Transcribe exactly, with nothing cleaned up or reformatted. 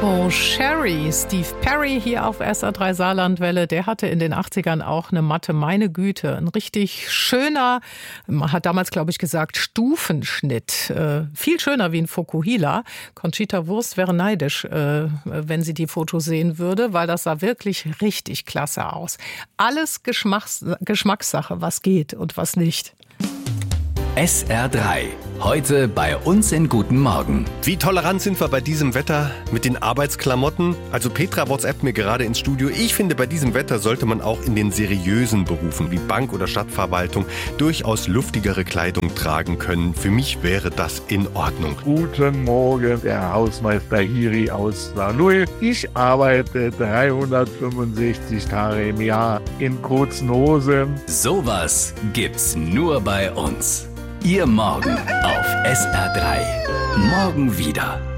Oh, Sherry, Steve Perry hier auf S R drei Saarlandwelle, der hatte in den achtzigern auch eine Matte, meine Güte, ein richtig schöner, man hat damals, glaube ich, gesagt, Stufenschnitt. Äh, viel schöner wie ein Fukuhila. Conchita Wurst wäre neidisch, äh, wenn sie die Fotos sehen würde, weil das sah wirklich richtig klasse aus. Alles Geschmacks- Geschmackssache, was geht und was nicht. S R drei. Heute bei uns in Guten Morgen. Wie tolerant sind wir bei diesem Wetter mit den Arbeitsklamotten? Also Petra WhatsAppt mir gerade ins Studio. Ich finde, bei diesem Wetter sollte man auch in den seriösen Berufen wie Bank oder Stadtverwaltung durchaus luftigere Kleidung tragen können. Für mich wäre das in Ordnung. Guten Morgen, der Hausmeister Hiri aus Saarlouis. Ich arbeite dreihundertfünfundsechzig Tage im Jahr in kurzen Hosen. Sowas gibt's nur bei uns. Ihr Morgen auf S R drei. Morgen wieder.